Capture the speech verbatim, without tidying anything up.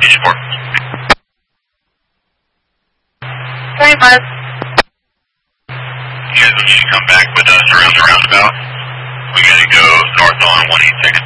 Station four. Sorry, Buzz. You guys will need to come back with us around the roundabout. We gotta go north on one eight second.